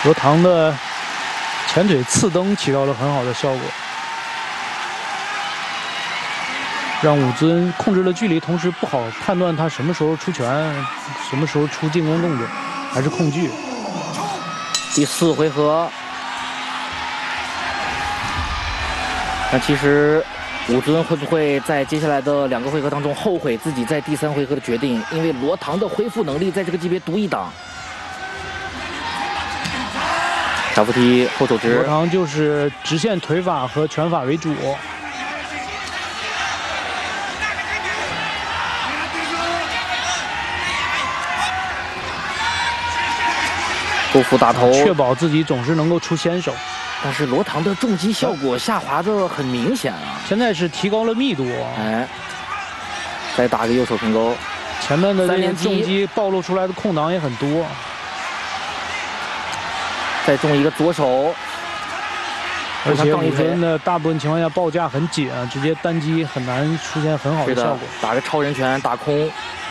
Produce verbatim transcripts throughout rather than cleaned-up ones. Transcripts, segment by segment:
罗唐的前腿刺蹬起到了很好的效果，让武尊控制了距离，同时不好判断他什么时候出拳，什么时候出进攻动作，还是控距。 第四回合，那其实武尊会不会在接下来的两个回合当中后悔自己在第三回合的决定？因为罗唐的恢复能力在这个级别独一档。小腹踢后手直， 罗唐就是直线腿法和拳法为主。 勾腹打头， 确保自己总是能够出先手。 但是罗唐的重击效果下滑的很明显啊！ 现在是提高了密度， 哎，再打个右手平勾， 前面的这个重击暴露出来的空档也很多。 再中一个左手， 而且武尊的大部分情况下报价很紧啊，直接单击很难出现很好的效果。 打个超人拳打空。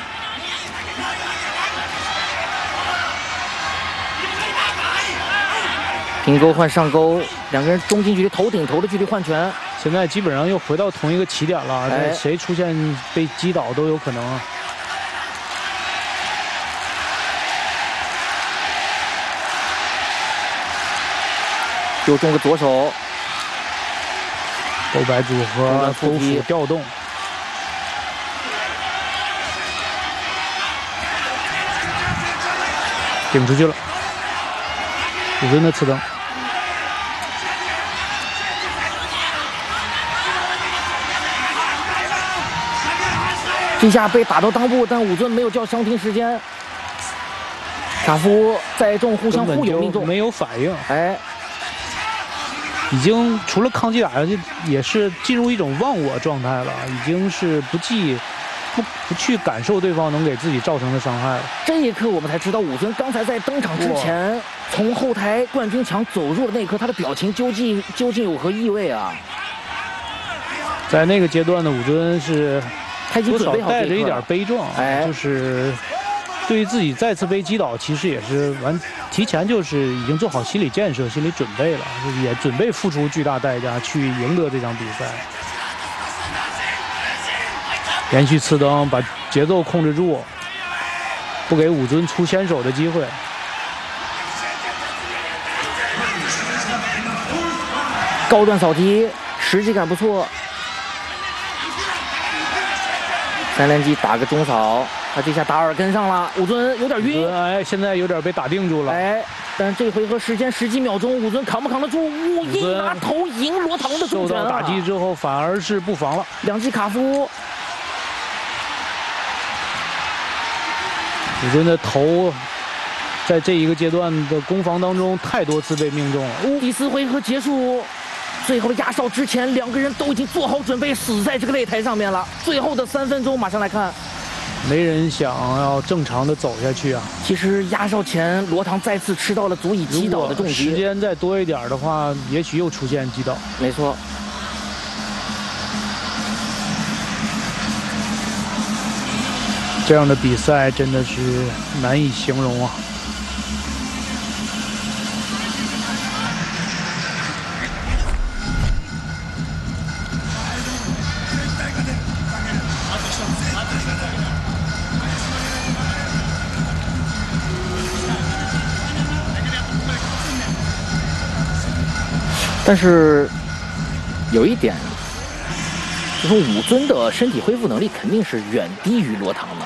平勾换上勾，两个人中近距离头顶头的距离换拳， 现在基本上又回到同一个起点了，哎、谁出现被击倒都有可能啊。 又中个左手， 勾摆组合，勾腹调动，顶出去了，武尊的刺蹬。 这下被打到裆部，但武尊没有叫伤停时间。卡夫再中，互相互有命中， 没有反应。 哎， 已经除了抗击打，就也是进入一种忘我状态了，已经是不计不不去感受对方能给自己造成的伤害了。 这一刻我们才知道，武尊刚才在登场之前，从后台冠军墙走入的那一刻，他的表情究竟究竟有何意味啊？ 在那个阶段的武尊是。 他已经准备好带着一点悲壮， 哎， 就是对于自己再次被击倒，其实也是完提前就是已经做好心理建设、心理准备了，就是也准备付出巨大代价去赢得这场比赛。连续刺蹬，把节奏控制住，不给武尊出先手的机会。 高段扫踢，实际感不错。三连击打个中扫，他这下打耳根上了，武尊有点晕， 哎，现在有点被打定住了， 哎，但是这回合时间十几秒钟，武尊扛不扛得住？武一拿头赢罗唐的重拳啊！ 受到打击之后反而是不防了， 两击卡夫， 武尊的头在这一个阶段的攻防当中太多次被命中了。 哦，第四回合结束。最后的压哨之前，两个人都已经做好准备，死在这个擂台上面了。最后的三分钟，马上来看， 没人想要正常的走下去啊。 其实压哨前，罗唐再次吃到了足以击倒的重击。 时间再多一点的话，也许又出现击倒。 没错。 这样的比赛真的是难以形容啊。 但是有一点，就是武尊的身体恢复能力肯定是远低于罗唐的。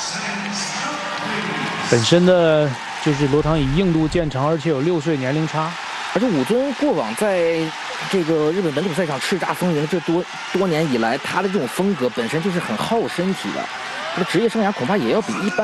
本身的就是罗唐以硬度见长，而且有六岁年龄差。 而且武尊过往在这个日本本土赛场叱咤风云这多多年以来，他的这种风格本身就是很耗身体的，他的职业生涯恐怕也要比一般。